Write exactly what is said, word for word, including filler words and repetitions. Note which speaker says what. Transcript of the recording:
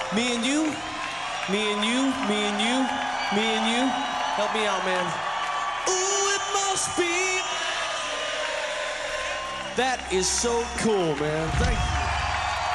Speaker 1: Me and you, me and you, me and you, me and you. Help me out, man. Ooh, it must be. That is so cool, man. Thank you.